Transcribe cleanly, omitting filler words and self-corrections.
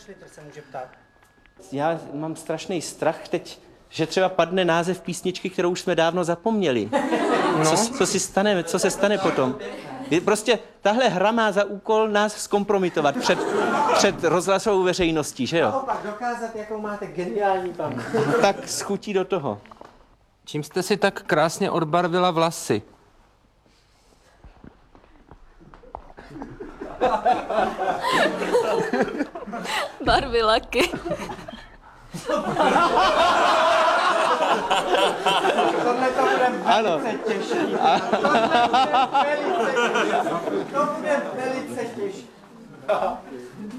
Twitter se může ptát. Já mám strašný strach teď, že třeba padne název písničky, kterou už jsme dávno zapomněli. No. Co se stane potom? Prostě tahle hra má za úkol nás zkompromitovat před rozhlasovou veřejností, že jo? Naopak dokázat, jakou máte geniální paměť. Tak schutí do toho. Čím jste si tak krásně odbarvila vlasy? Barvy laky. Tohle to bude velice těžší. To bude velice těžší.